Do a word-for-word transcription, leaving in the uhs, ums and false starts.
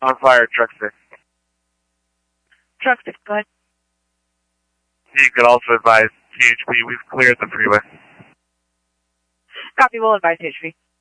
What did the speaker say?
On fire, truck six. Truck six, go ahead. You could also advise T H P, we've cleared the freeway. Copy, we'll advise H P.